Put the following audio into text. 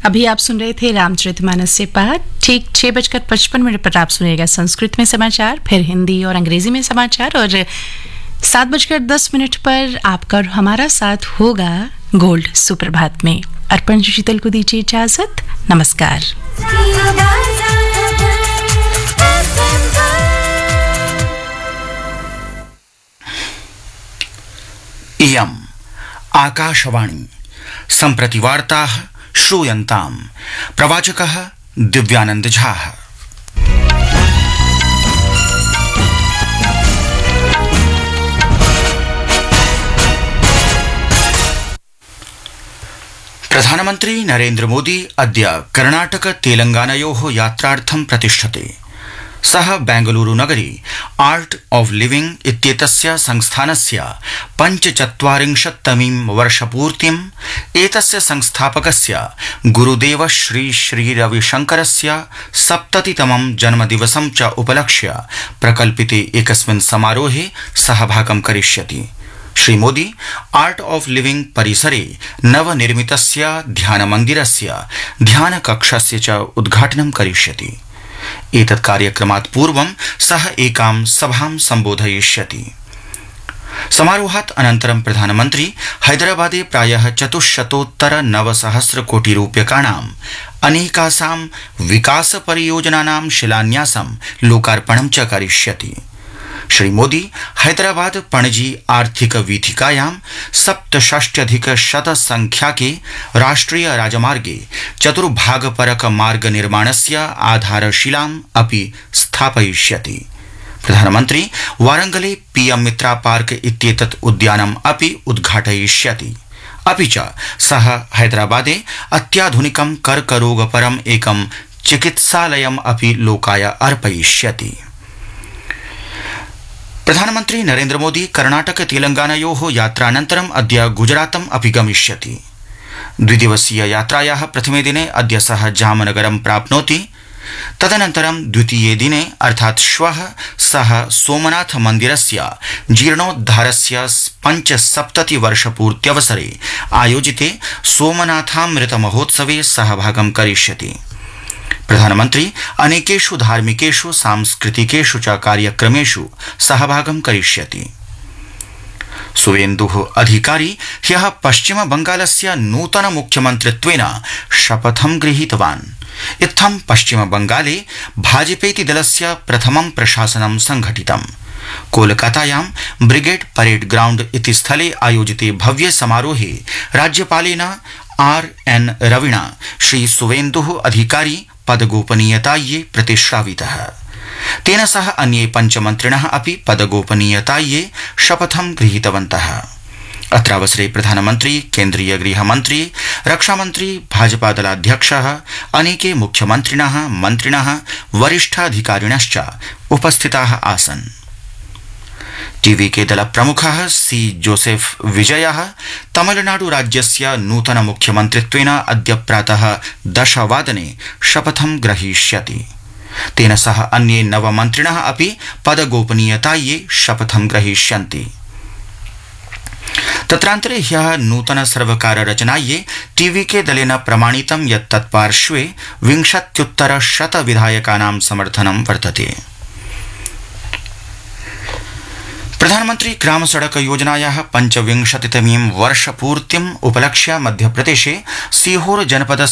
अभी आप सुन रहे थे रामचरितमानस से पाठ। ठीक 6:55 पर आप सुनिएगा संस्कृत में समाचार, फिर हिंदी और अंग्रेजी में समाचार, और 7:10 पर आपका और हमारा साथ होगा गोल्ड सुप्रभात में। अर्पण शीतल को दीजिए इजाजत। नमस्कार। इयम् आकाशवाणी। सम्प्रति वार्ताः श्रूयन्ताम्। प्रवाचकः दिव्यानंद झा। प्रधानमन्त्री नरेन्द्र मोदी अद्य कर्णाटक तेलंगानयोः यात्रार्थं प्रतिष्ठते। सः बेंगलुरु नगरे आर्ट ऑफ लिविंग इत्येतस्य संस्थानस्य 45तमीं वर्षपूर्तिम् एतस्य संस्थापकस्य गुरुदेव श्री रविशंकरस्य 70तमं जन्मदिवसं च उपलक्ष्य प्रकल्पिते एकस्मिन् समारोहे सहभागं करिष्यति। Shri Modi art of living परिसरे नवनिर्मितस्य ध्यानमन्दिरस्य ध्यानकक्षस्य च उद्घाटनं करिष्यति। एतत् कार्यक्रमात् पूर्वं सः एकां सभां सम्बोधयिष्यति। समारोहात् अनन्तरं प्रधानमन्त्री हैदराबादे प्रायः 400-900 कोटि रूप्यकाणाम् अनेकासां विकास परियोजनानां शिलान्यासं लोकार्पणं च करिष्यति। श्री मोदी हैदराबाद पणजी आर्थिक वीथिकायां 67,100 संख्याके राष्ट्रिय राजमार्गे चतुर्भागपरक मार्ग निर्माणस्य आधारशिलाम् अपि स्थापयिष्यति। प्रधानमन्त्री वारंगले पीएम मित्रा पार्क इत्येतत् उद्यानम् अपि उद्घाटयिष्यति। अपि च सः हैदराबादे अत्याधुनिकं कर्करोगपरम् एकं चिकित्सालयम् अपि लोकाय अर्पयिष्यति। प्रधानमन्त्री नरेन्द्र मोदी कर्णाटक तेलंगानयोः यात्रानन्तरम् अद्य गुजरातम् अपि गमिष्यति। द्विदिवसीय यात्रायाः प्रथमे दिने अद्य सः जामनगरं प्राप्नोति। तदनन्तरं द्वितीये दिने अर्थात् श्वः सः सोमनाथ मन्दिरस्य जीर्णोद्धारस्य 75 वर्षपूर्त्यवसरे आयोजिते सोमनाथामृत महोत्सवे सहभागं करिष्यति। प्रधानमन्त्री अनेकेषु धार्मिकेषु सांस्कृतिकेषु च कार्यक्रमेषु सहभागं करिष्यति। सुवेन्दुः अधिकारी ह्यः पश्चिम बंगालस्य नूतन मुख्यमन्त्रित्वेन शपथं गृहीतवान्। इत्थं पश्चिम बंगाले भाजपेति दलस्य प्रथमं प्रशासनं संघटितम्। कोलकातायां ब्रिगेड परेड ग्राउंड इति स्थले आयोजिते भव्य समारोहे राज्यपालेन RN रविणा श्री सुवेन्दुः अधिकारी पदगोपनीयतायै प्रतिश्रावितः। तेन सह अन्ये पञ्चमन्त्रिणः अपि पदगोपनीयतायै शपथं गृहीतवन्तः। अत्रावसरे प्रधानमन्त्री, केन्द्रीय गृहमन्त्री, रक्षामन्त्री, भाजपादलाध्यक्षः, अनेके मुख्यमन्त्रिणः, मन्त्रिणः, वरिष्ठाधिकारिणश्च उपस्थिताः आसन्। टीवीके दल प्रमुखः सी जोसेफ विजयः तमिलनाडु राज्यस्य नूतन मुख्यमन्त्रित्वेन अद्य प्रातः 10 वादने शपथं ग्रहीष्यति। तेन सह अन्ये 9 मन्त्रिणः अपि पदगोपनीयतायै शपथं ग्रहीष्यन्ति। तत्रान्तरे ह्यः नूतन सर्वकार रचनायै टीवीके दलेन प्रमाणितं यत् तत्पार्श्वे 20-100 विधायकानां समर्थनं वर्तते। प्रधानमन्त्री ग्राम सड़क योजनायाः 25तमीं वर्षपूर्तिम् उपलक्ष्य मध्यप्रदेशे सीहोर जनपद